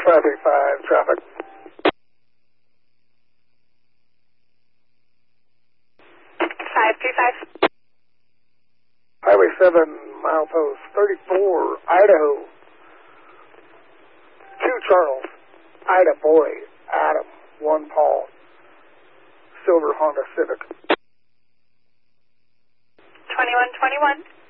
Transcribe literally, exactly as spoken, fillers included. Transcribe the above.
five three five, traffic. five three five. Highway seven, milepost thirty-four, Idaho. two Charles, Ida Boy, Adam, one Paul, silver Honda Civic. twenty-one twenty-one.